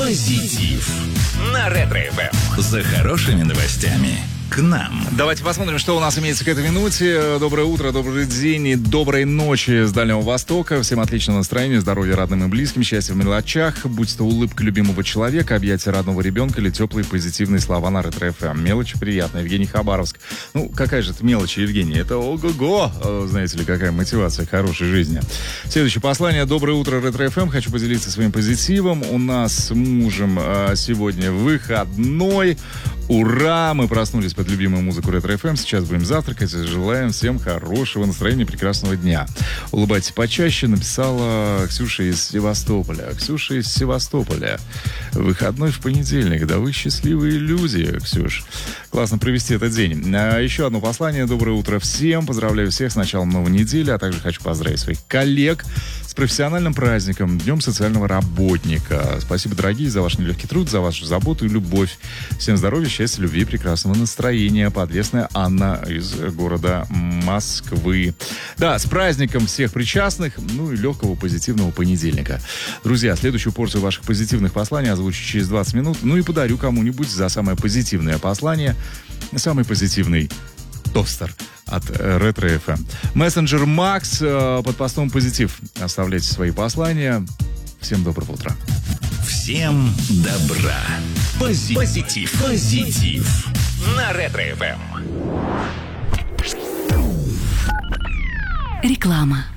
Позитив на Ретро-ФМ. За хорошими новостями к нам. Давайте посмотрим, что у нас имеется к этой минуте. Доброе утро, добрый день и доброй ночи с Дальнего Востока. Всем отличного настроения, здоровья родным и близким, счастья в мелочах, будь то улыбка любимого человека, объятия родного ребенка или теплые позитивные слова на Ретро-ФМ. Мелочи приятные. Евгений Хабаровск. Ну, какая же это мелочь, Евгений? Это ого-го, знаете ли, какая мотивация к хорошей жизни. Следующее послание. Доброе утро, Ретро-ФМ. Хочу поделиться своим позитивом. У нас с мужем сегодня выходной. Ура! Мы проснулись под любимую музыку Ретро-ФМ. Сейчас будем завтракать. Желаем всем хорошего настроения, прекрасного дня. Улыбайтесь почаще, написала Ксюша из Севастополя. Ксюша из Севастополя. Выходной в понедельник. Да вы счастливые люди, Ксюш. Классно провести этот день. Еще одно послание. Доброе утро всем. Поздравляю всех с началом новой недели, а также хочу поздравить своих коллег с профессиональным праздником, Днем социального работника. Спасибо, дорогие, за ваш нелегкий труд, за вашу заботу и любовь. Всем здоровья, счастья, любви, прекрасного настроения. Подвесная Анна из города Москвы. Да, с праздником всех причастных, ну и легкого позитивного понедельника. Друзья, следующую порцию ваших позитивных посланий озвучу через 20 минут. Ну и подарю кому-нибудь за самое позитивное послание самый позитивный тостер от Ретро-ФМ. Мессенджер Макс под постом «Позитив». Оставляйте свои послания. Всем доброго утра. Всем добра. Позитив. Позитив. На Ретро-ФМ. Реклама.